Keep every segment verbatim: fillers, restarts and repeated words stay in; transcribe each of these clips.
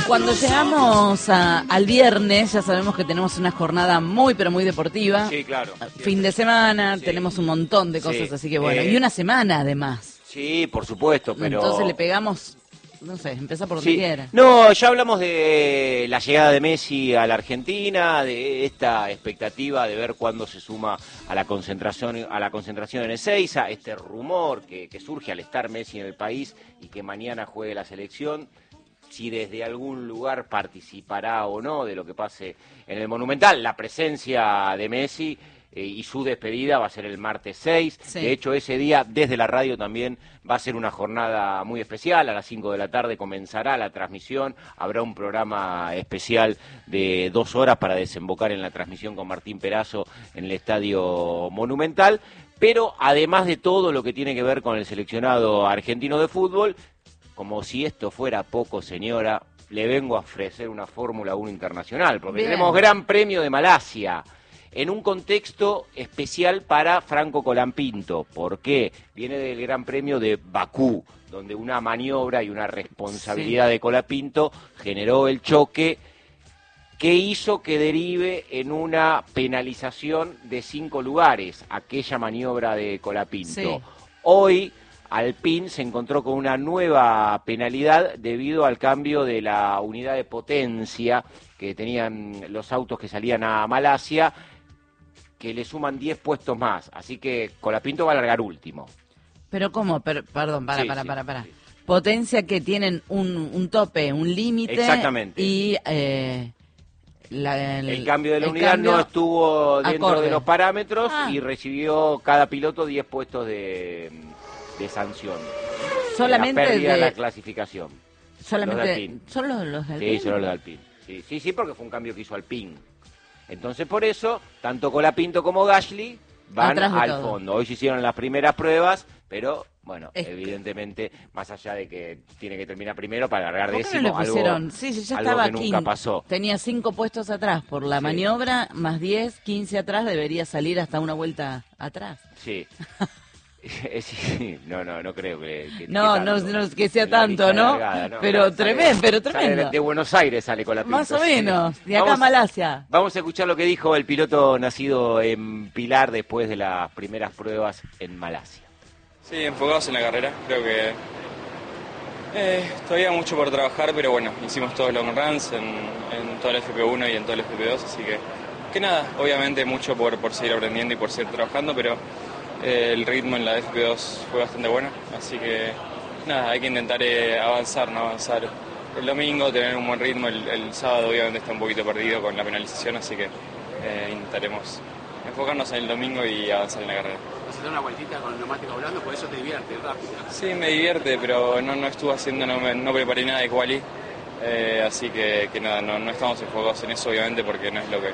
Cuando llegamos a, al viernes, ya sabemos que tenemos una jornada muy, pero muy deportiva. Sí, claro. Fin de semana, sí. tenemos un montón de cosas, sí. así que bueno. Eh, y una semana, además. Sí, por supuesto, pero... Entonces le pegamos, no sé, empieza por donde sí. quiera. No, ya hablamos de la llegada de Messi a la Argentina, de esta expectativa de ver cuándo se suma a la concentración a la concentración en Ezeiza, este rumor que, que surge al estar Messi en el país y que mañana juegue la selección, si desde algún lugar participará o no de lo que pase en el Monumental. La presencia de Messi eh, y su despedida va a ser el martes seis. Sí. De hecho, ese día, desde la radio también va a ser una jornada muy especial. A las cinco de la tarde comenzará la transmisión. Habrá un programa especial de dos horas para desembocar en la transmisión con Martín Perazo en el Estadio Monumental. Pero además de todo lo que tiene que ver con el seleccionado argentino de fútbol, como si esto fuera poco, señora, le vengo a ofrecer una Fórmula uno internacional, porque Bien. tenemos Gran Premio de Malasia, en un contexto especial para Franco Colapinto. ¿Por qué? Viene del Gran Premio de Bakú, donde una maniobra y una responsabilidad sí. de Colapinto generó el choque que hizo que derive en una penalización de cinco lugares, aquella maniobra de Colapinto. Sí. Hoy Alpine se encontró con una nueva penalidad debido al cambio de la unidad de potencia que tenían los autos que salían a Malasia, que le suman diez puestos más, así que Colapinto va a largar último. Pero ¿cómo? Per, perdón, para, sí, para, sí, para, para. Sí. Potencia que tienen un, un tope, un límite. Exactamente. Y eh, la, el, el cambio de la unidad no estuvo dentro acorde. de los parámetros ah. y recibió cada piloto diez puestos de... de sanción. Solamente de la pérdida de la clasificación. Solamente los son los, los de Alpine. Sí, solo los de Alpine. Sí, sí, sí, porque fue un cambio que hizo Alpine. Entonces, por eso, tanto Colapinto como Gasly van al todo. fondo. Hoy se hicieron las primeras pruebas, pero bueno, es evidentemente, que... más allá de que tiene que terminar primero para largar décimo, no algo, sí, sí, ya algo estaba que nunca quinto. pasó. Tenía cinco puestos atrás por la sí. maniobra, más diez, quince atrás, debería salir hasta una vuelta atrás. Sí. Sí, no, no, no creo que... que no, que tanto, no, no que sea tanto, ¿no? Largada, ¿no? Pero sale, tremendo, pero tremendo. Sale de Buenos Aires sale con la pinta. Más o menos, de acá a Malasia. Vamos a escuchar lo que dijo el piloto nacido en Pilar después de las primeras pruebas en Malasia. Sí, enfocados en la carrera, creo que eh, todavía mucho por trabajar, pero bueno, hicimos todos los long runs en, en todo el F P uno y en todo el F P dos, así que, que nada, obviamente mucho por, por seguir aprendiendo y por seguir trabajando, pero... Eh, el ritmo en la F P dos fue bastante bueno, así que nada, hay que intentar eh, avanzar, no avanzar el domingo, tener un buen ritmo. El, el sábado obviamente está un poquito perdido con la penalización, así que eh, intentaremos enfocarnos en el domingo y avanzar en la carrera. ¿Vas a hacer una vueltita con el neumático hablando? Por eso te divierte rápido. Sí, me divierte, pero no, no estuve haciendo, no, no preparé nada de quali, eh, así que, que nada, no, no estamos enfocados en eso obviamente porque no es lo que...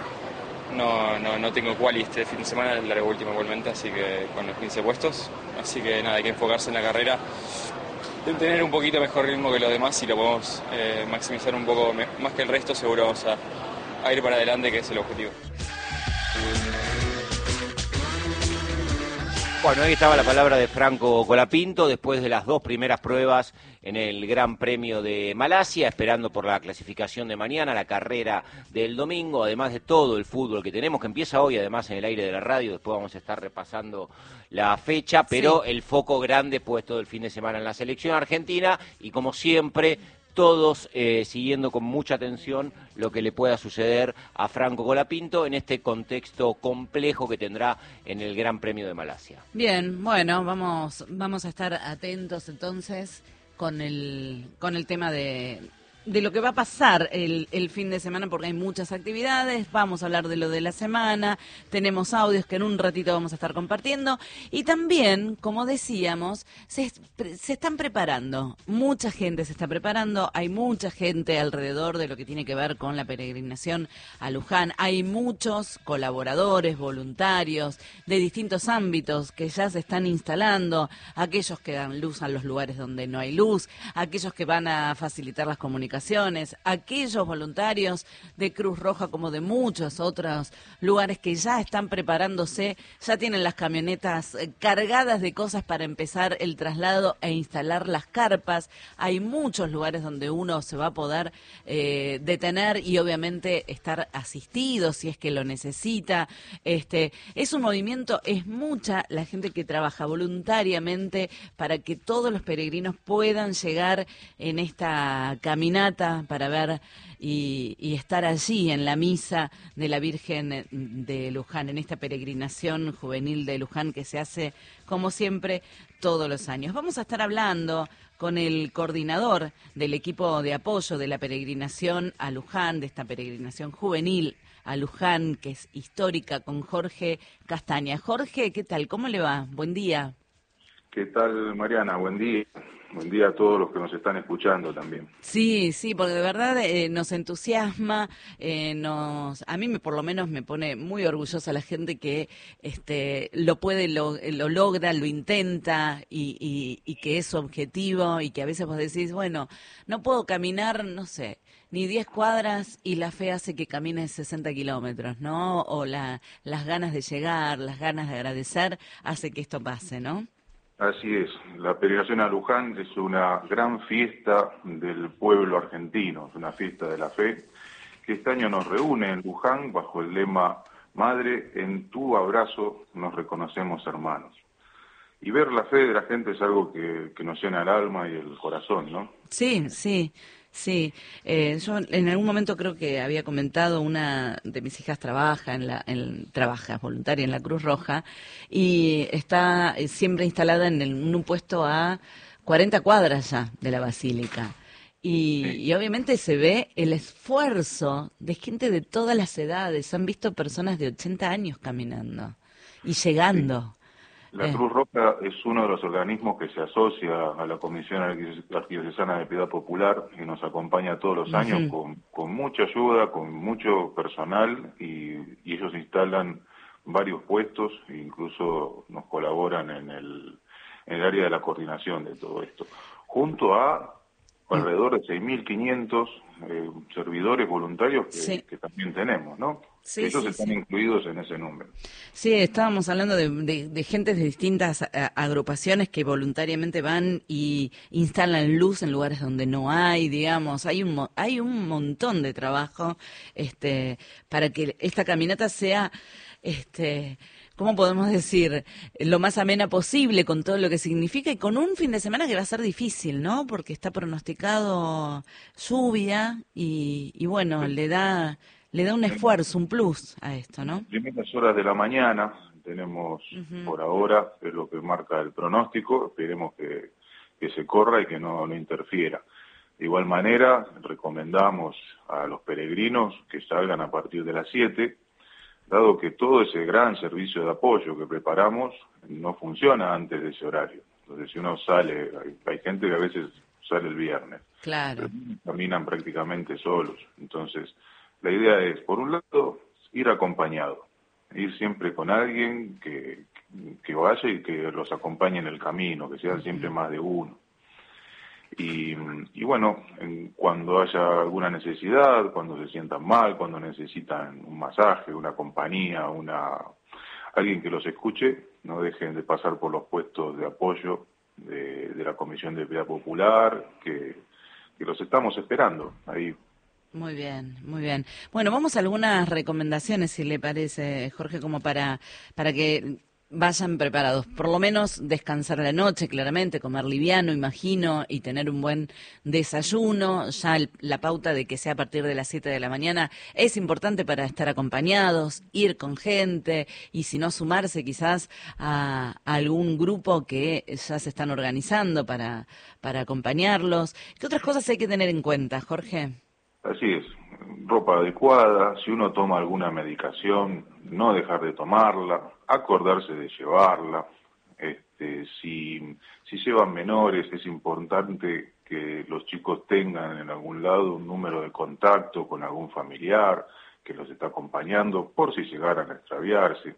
No, no, no tengo quali este fin de semana, es largo último igualmente, así que con los quince puestos. Así que nada, hay que enfocarse en la carrera, en tener un poquito mejor ritmo que los demás y lo podemos eh, maximizar un poco más que el resto, seguro vamos a, a ir para adelante, que es el objetivo. Bueno, ahí estaba la palabra de Franco Colapinto después de las dos primeras pruebas en el Gran Premio de Malasia, esperando por la clasificación de mañana, la carrera del domingo, además de todo el fútbol que tenemos, que empieza hoy, además en el aire de la radio, después vamos a estar repasando la fecha, pero sí. el foco grande puesto el fin de semana en la selección argentina y como siempre... todos eh, siguiendo con mucha atención lo que le pueda suceder a Franco Colapinto en este contexto complejo que tendrá en el Gran Premio de Malasia. Bien, bueno, vamos vamos a estar atentos entonces con el con el tema de de lo que va a pasar el, el fin de semana, porque hay muchas actividades. Vamos a hablar de lo de la semana, tenemos audios que en un ratito vamos a estar compartiendo, y también, como decíamos, se, se están preparando, mucha gente se está preparando, hay mucha gente alrededor de lo que tiene que ver con la peregrinación a Luján, hay muchos colaboradores, voluntarios, de distintos ámbitos que ya se están instalando, aquellos que dan luz a los lugares donde no hay luz, aquellos que van a facilitar las comunicaciones Comunicaciones, aquellos voluntarios de Cruz Roja como de muchos otros lugares que ya están preparándose, ya tienen las camionetas cargadas de cosas para empezar el traslado e instalar las carpas. Hay muchos lugares donde uno se va a poder eh, detener y obviamente estar asistido si es que lo necesita. Este, es un movimiento, es mucha la gente que trabaja voluntariamente para que todos los peregrinos puedan llegar en esta caminata para ver y, y estar allí en la misa de la Virgen de Luján, en esta peregrinación juvenil de Luján que se hace, como siempre, todos los años. Vamos a estar hablando con el coordinador del equipo de apoyo de la peregrinación a Luján, de esta peregrinación juvenil a Luján, que es histórica, con Jorge Castaña. Jorge, ¿qué tal? ¿Cómo le va? Buen día. ¿Qué tal, Mariana? Buen día. Buen día a todos los que nos están escuchando también. Sí, sí, porque de verdad eh, nos entusiasma, eh, nos, a mí me, por lo menos me pone muy orgullosa la gente que este, lo puede, lo, lo logra, lo intenta y, y, y que es su objetivo y que a veces vos decís, bueno, no puedo caminar, no sé, ni diez cuadras y la fe hace que camine sesenta kilómetros, ¿no? O la, las ganas de llegar, las ganas de agradecer hace que esto pase, ¿no? Así es, la peregrinación a Luján es una gran fiesta del pueblo argentino, es una fiesta de la fe, que este año nos reúne en Luján bajo el lema Madre, en tu abrazo nos reconocemos hermanos. Y ver la fe de la gente es algo que, que nos llena el alma y el corazón, ¿no? Sí, sí. Sí, eh, yo en algún momento creo que había comentado, una de mis hijas trabaja en la, en, trabaja voluntaria en la Cruz Roja y está siempre instalada en, el, en un puesto a cuarenta cuadras ya de la Basílica. Y, Sí. y obviamente se ve el esfuerzo de gente de todas las edades. Han visto personas de ochenta años caminando y llegando. Sí. La Eh, Cruz Roja es uno de los organismos que se asocia a la Comisión Arquidiocesana de Piedad Popular y nos acompaña todos los años uh-huh. con, con mucha ayuda, con mucho personal y, y ellos instalan varios puestos e incluso nos colaboran en el, en el área de la coordinación de todo esto. Junto a alrededor de seis mil quinientos eh, servidores voluntarios que, sí. que también tenemos, ¿no? Sí, Ellos sí, están sí. incluidos en ese número. Sí, estábamos hablando de, de, de gente de distintas a, agrupaciones que voluntariamente van y instalan luz en lugares donde no hay, digamos, hay un hay un montón de trabajo este para que esta caminata sea este ¿cómo podemos decir? Lo más amena posible con todo lo que significa y con un fin de semana que va a ser difícil, ¿no? Porque está pronosticado lluvia y, y bueno, le da le da un esfuerzo, un plus a esto, ¿no? Primeras horas de la mañana tenemos uh-huh. por ahora, es lo que marca el pronóstico, esperemos que, que se corra y que no, no interfiera. De igual manera, recomendamos a los peregrinos que salgan a partir de las siete, dado que todo ese gran servicio de apoyo que preparamos no funciona antes de ese horario. Entonces, si uno sale, hay, hay gente que a veces sale el viernes, claro. caminan prácticamente solos. Entonces, la idea es, por un lado, ir acompañado, ir siempre con alguien que, que vaya y que los acompañe en el camino, que sean siempre más de uno. Y, y bueno, en, cuando haya alguna necesidad, cuando se sientan mal, cuando necesitan un masaje, una compañía, una alguien que los escuche, no dejen de pasar por los puestos de apoyo de, de la Comisión de Piedad Popular, que, que los estamos esperando ahí. Muy bien, muy bien. Bueno, vamos a algunas recomendaciones, si le parece, Jorge, como para, para que vayan preparados. Por lo menos descansar a la noche, claramente, comer liviano, imagino, y tener un buen desayuno. Ya el, la pauta de que sea a partir de las siete de la mañana es importante para estar acompañados, ir con gente, y si no, sumarse quizás a, a algún grupo que ya se están organizando para, para acompañarlos. ¿Qué otras cosas hay que tener en cuenta, Jorge? Así es, ropa adecuada, si uno toma alguna medicación, no dejar de tomarla, acordarse de llevarla, este, si, si llevan menores es importante que los chicos tengan en algún lado un número de contacto con algún familiar que los está acompañando por si llegaran a extraviarse.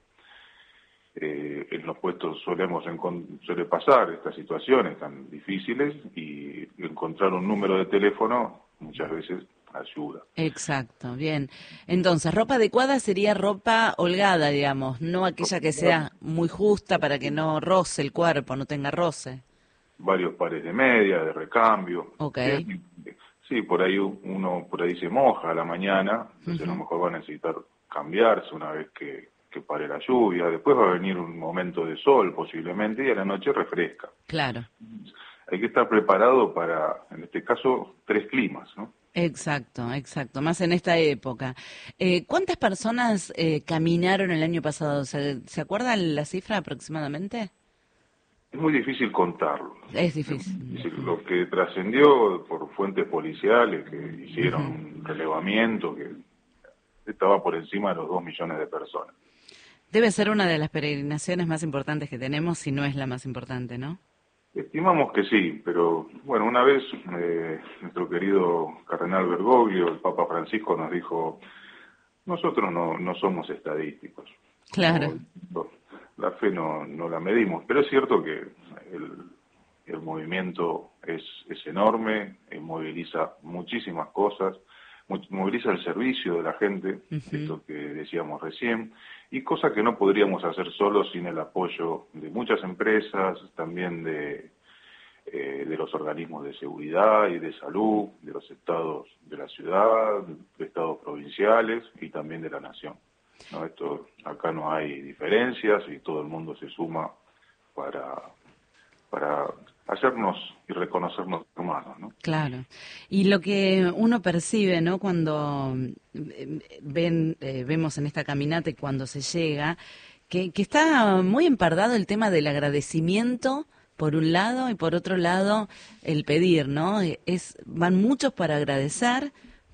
Eh, en los puestos solemos encont- suele pasar estas situaciones tan difíciles y encontrar un número de teléfono muchas veces ayuda. Exacto, bien. Entonces, ropa adecuada sería ropa holgada, digamos, no aquella que sea muy justa para que no roce el cuerpo, no tenga roce. Varios pares de media, de recambio. Ok. Sí, por ahí uno por ahí se moja a la mañana, entonces uh-huh. a lo mejor va a necesitar cambiarse una vez que, que pare la lluvia. Después va a venir un momento de sol posiblemente y a la noche refresca. Claro. Hay que estar preparado para, en este caso, tres climas, ¿no? Exacto, exacto, más en esta época. Eh, ¿Cuántas personas eh, caminaron el año pasado? ¿Se, ¿Se acuerdan la cifra aproximadamente? Es muy difícil contarlo. Es difícil. Es difícil. Lo que trascendió por fuentes policiales que hicieron uh-huh. un relevamiento que estaba por encima de los dos millones de personas. Debe ser una de las peregrinaciones más importantes que tenemos, si no es la más importante, ¿no? Estimamos que sí, pero bueno, una vez eh, nuestro querido cardenal Bergoglio, el Papa Francisco, nos dijo, nosotros no, no somos estadísticos. Claro. No, la fe no, no la medimos, pero es cierto que el, el movimiento es, es enorme, eh, moviliza muchísimas cosas, moviliza el servicio de la gente, uh-huh. esto que decíamos recién, y cosas que no podríamos hacer solos sin el apoyo de muchas empresas, también de, eh, de los organismos de seguridad y de salud, de los estados de la ciudad, de estados provinciales y también de la nación. No, esto acá no hay diferencias y todo el mundo se suma para, para hacernos y reconocernos humanos, ¿no? Claro. Y lo que uno percibe, ¿no? Cuando ven, eh, vemos en esta caminata y cuando se llega, que, que está muy empardado el tema del agradecimiento por un lado y por otro lado el pedir, ¿no? Es, van muchos para agradecer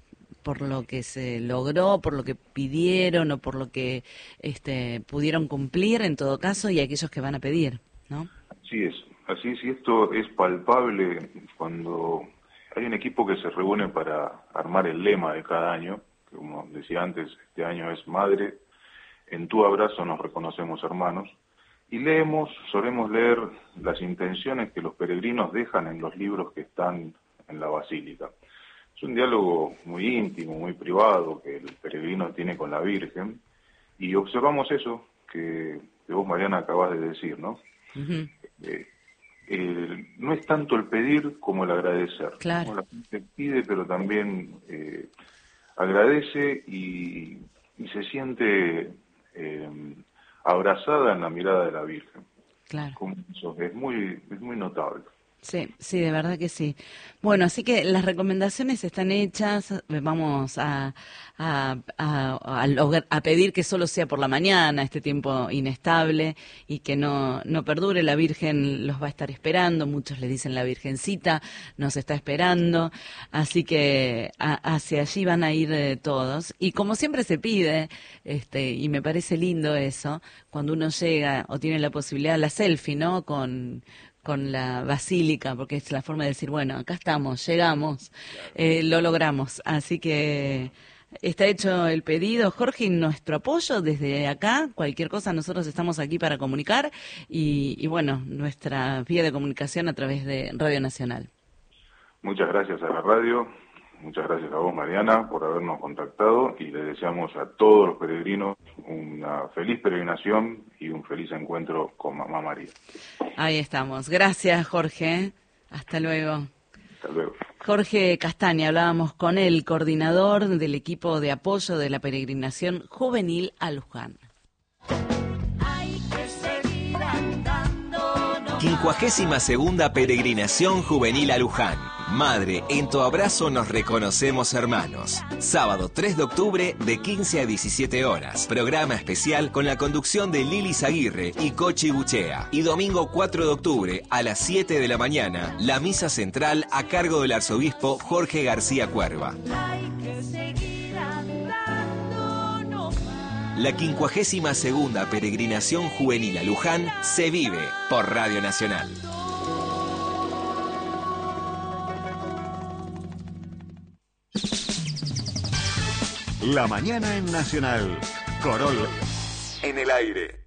por lo que se logró, por lo que pidieron o por lo que este, pudieron cumplir en todo caso, y aquellos que van a pedir, ¿no? Así es. Así es, y esto es palpable cuando hay un equipo que se reúne para armar el lema de cada año, que como decía antes, este año es Madre, en tu abrazo nos reconocemos hermanos, y leemos, solemos leer las intenciones que los peregrinos dejan en los libros que están en la basílica. Es un diálogo muy íntimo, muy privado que el peregrino tiene con la Virgen, y observamos eso que, que vos, Mariana, acabás de decir, ¿no? Uh-huh. Eh, Eh, no es tanto el pedir como el agradecer. Claro. La gente pide, pero también eh, agradece y, y se siente eh, abrazada en la mirada de la Virgen. Claro. Como eso, es muy, es muy notable. Sí, sí, de verdad que sí. Bueno, así que las recomendaciones están hechas, vamos a, a, a, a, lograr, a pedir que solo sea por la mañana, este tiempo inestable, y que no, no perdure. La Virgen los va a estar esperando, muchos le dicen la Virgencita nos está esperando, así que a, hacia allí van a ir eh, todos. Y como siempre se pide, este, y me parece lindo eso, cuando uno llega o tiene la posibilidad, la selfie, ¿no?, con... con la basílica, porque es la forma de decir, bueno, acá estamos, llegamos, eh, lo logramos. Así que está hecho el pedido. Jorge, nuestro apoyo desde acá, cualquier cosa, nosotros estamos aquí para comunicar y, y bueno, nuestra vía de comunicación a través de Radio Nacional. Muchas gracias a la radio, muchas gracias a vos, Mariana, por habernos contactado, y le deseamos a todos los peregrinos una feliz peregrinación y un feliz encuentro con Mamá María. Ahí estamos. Gracias, Jorge. Hasta luego. Hasta luego. Jorge Castaña, hablábamos con el coordinador del equipo de apoyo de la peregrinación juvenil a Luján. quincuagésima segunda peregrinación juvenil a Luján. Madre, en tu abrazo nos reconocemos hermanos. Sábado tres de octubre de quince a diecisiete horas. Programa especial con la conducción de Lili Zaguirre y Cochi Buchea. Y domingo cuatro de octubre a las siete de la mañana, la misa central a cargo del arzobispo Jorge García Cuerva. La quincuagésima segunda peregrinación juvenil a Luján se vive por Radio Nacional. La mañana en Nacional. Corol en el aire.